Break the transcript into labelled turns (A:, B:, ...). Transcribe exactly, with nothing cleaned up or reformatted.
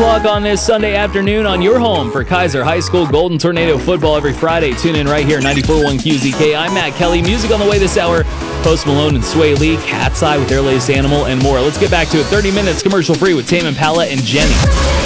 A: o'clock on this Sunday afternoon on your home for Kaiser High School Golden Tornado football every Friday. Tune in right here, ninety-four point one Q Z K. I'm Matt Kelly. Music on the way this hour. Post Malone and Sway Lee, Cat's Eye with their latest Animal, and more. Let's get back to it. thirty minutes commercial free with Tame Impala and Jenny.